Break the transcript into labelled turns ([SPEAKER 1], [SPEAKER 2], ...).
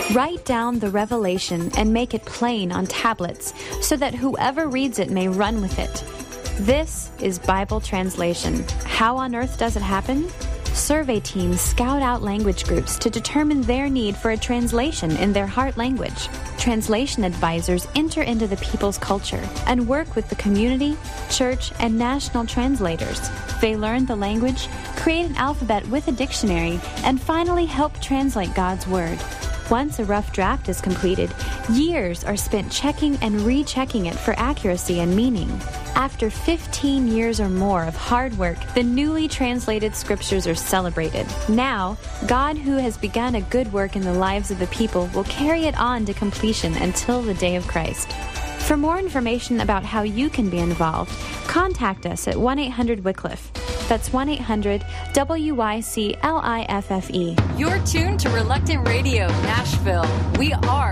[SPEAKER 1] Write down the revelation and make it plain on tablets so that whoever reads it may run with it. This is Bible translation. How on earth does it happen? Survey teams scout out language groups to determine their need for a translation in their heart language. Translation advisors enter into the people's culture and work with the community, church, and national translators. They learn the language, create an alphabet with a dictionary, and finally help translate God's Word. Once a rough draft is completed, years are spent checking and rechecking it for accuracy and meaning. After 15 years or more of hard work, the newly translated scriptures are celebrated. Now, God, who has begun a good work in the lives of the people, will carry it on to completion until the day of Christ. For more information about how you can be involved, contact us at 1-800-WYCLIFFE. That's 1-800-WYCLIFFE.
[SPEAKER 2] You're tuned to Reluctant Radio, Nashville. We are